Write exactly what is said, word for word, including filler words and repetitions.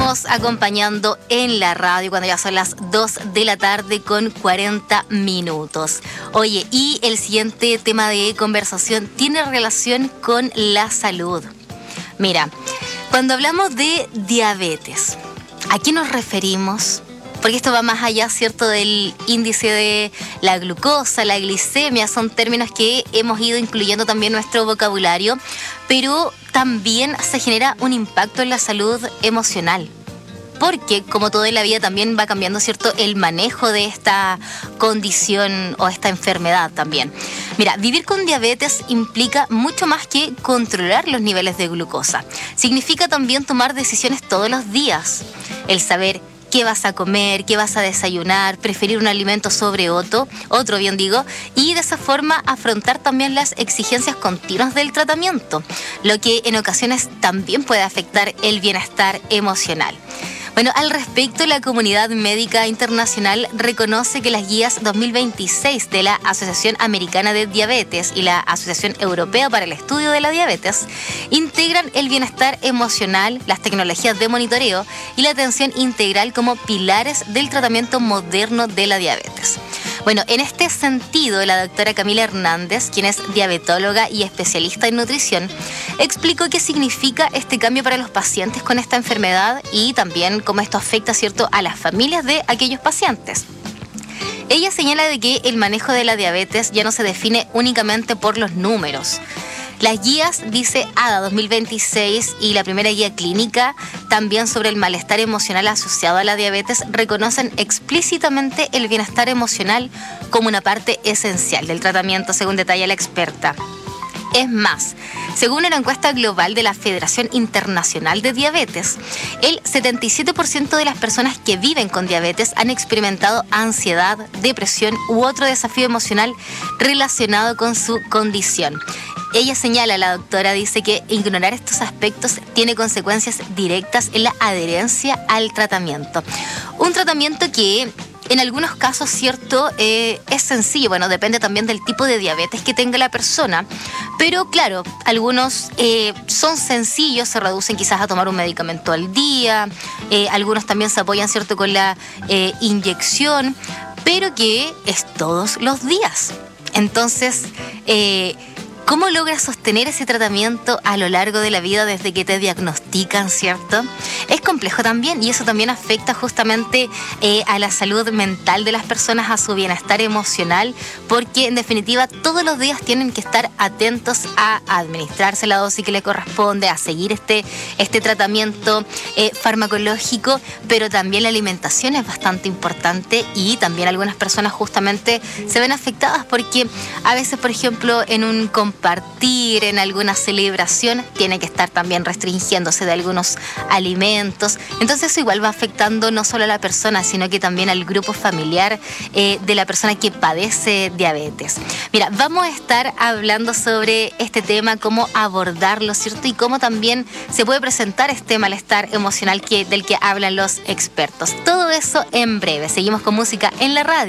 estamos acompañando en la radio cuando ya son las dos de la tarde con cuarenta minutos. Oye, y el siguiente tema de conversación tiene relación con la salud. Mira, cuando hablamos de diabetes, ¿a qué nos referimos? Porque esto va más allá, ¿cierto?, del índice de la glucosa, la glicemia, son términos que hemos ido incluyendo también en nuestro vocabulario, pero también se genera un impacto en la salud emocional. Porque, como todo en la vida, también va cambiando, ¿cierto?, el manejo de esta condición o esta enfermedad también. Mira, vivir con diabetes implica mucho más que controlar los niveles de glucosa. Significa también tomar decisiones todos los días. El saber qué vas a comer, qué vas a desayunar, preferir un alimento sobre otro, otro bien digo, y de esa forma afrontar también las exigencias continuas del tratamiento, lo que en ocasiones también puede afectar el bienestar emocional. Bueno, al respecto, la comunidad médica internacional reconoce que las guías dos mil veintiséis de la Asociación Americana de Diabetes y la Asociación Europea para el Estudio de la Diabetes integran el bienestar emocional, las tecnologías de monitoreo y la atención integral como pilares del tratamiento moderno de la diabetes. Bueno, en este sentido, la doctora Camila Hernández, quien es diabetóloga y especialista en nutrición, explicó qué significa este cambio para los pacientes con esta enfermedad y también cómo esto afecta, ¿cierto?, a las familias de aquellos pacientes. Ella señala de que el manejo de la diabetes ya no se define únicamente por los números. Las guías, dice A D A dos mil veintiséis, y la primera guía clínica, también sobre el malestar emocional asociado a la diabetes, reconocen explícitamente el bienestar emocional como una parte esencial del tratamiento, según detalla la experta. Es más, según una encuesta global de la Federación Internacional de Diabetes, el setenta y siete por ciento de las personas que viven con diabetes han experimentado ansiedad, depresión u otro desafío emocional relacionado con su condición. Ella señala, la doctora dice que ignorar estos aspectos tiene consecuencias directas en la adherencia al tratamiento. Un tratamiento que en algunos casos, cierto, eh, es sencillo. Bueno, depende también del tipo de diabetes que tenga la persona. Pero claro, algunos eh, son sencillos, se reducen quizás a tomar un medicamento al día. Eh, algunos también se apoyan, cierto, con la eh, inyección, pero que es todos los días. Entonces, eh, ¿cómo logras sostener ese tratamiento a lo largo de la vida desde que te diagnostican, cierto? Es complejo también, y eso también afecta justamente eh, a la salud mental de las personas, a su bienestar emocional, porque en definitiva todos los días tienen que estar atentos a administrarse la dosis que le corresponde, a seguir este, este tratamiento eh, farmacológico, pero también la alimentación es bastante importante, y también algunas personas justamente se ven afectadas porque a veces, por ejemplo, en un compartir, en alguna celebración, tiene que estar también restringiéndose de algunos alimentos. Entonces eso igual va afectando no solo a la persona, sino que también al grupo familiar eh, de la persona que padece diabetes. Mira, vamos a estar hablando sobre este tema, cómo abordarlo, ¿cierto? Y cómo también se puede presentar este malestar emocional que, del que hablan los expertos. Todo eso en breve. Seguimos con música en la radio.